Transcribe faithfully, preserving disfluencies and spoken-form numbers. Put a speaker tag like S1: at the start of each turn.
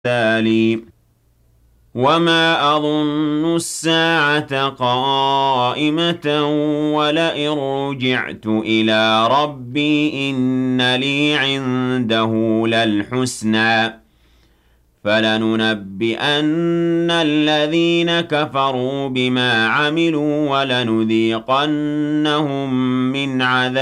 S1: التالي وما أظن الساعة قائمة ولئن رجعت إلى ربي إن لي عنده للحسنى فلننبئن الذين كفروا بما عملوا ولنذيقنهم من عذاب